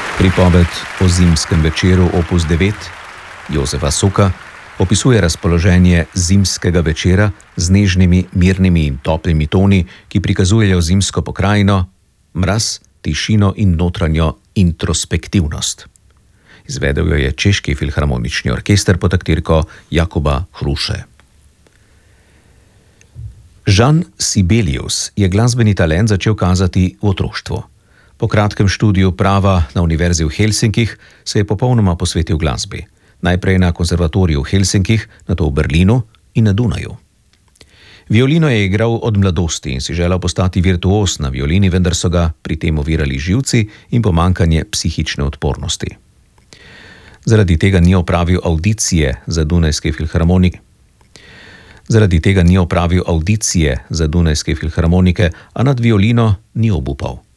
Pripoved o zimskem večeru opus 9 Jozefa Soka opisuje razpoloženje zimskega večera z nežnimi, mirnimi in toplimi toni, ki prikazujejo zimsko pokrajino, mraz, tišino in notranjo introspektivnost. Izvedel jo je Češki filharmonični orkester pod taktirko Jakuba Hruše. Jean Sibelius je glasbeni talent začel kazati v otroštvu. Po kratkem študiju prava na univerzi v Helsinkih se je popolnoma posvetil glasbi. Najprej na konservatoriju v Helsinkih, nato v Berlinu in na Dunaju. Violino je igral od mladosti in si želel postati virtuoz na violini, vendar so ga pri tem ovirali živci in pomanjkanje psihične odpornosti. Zaradi tega ni opravil avdicije za Dunajske filharmonike, a nad violino ni obupal.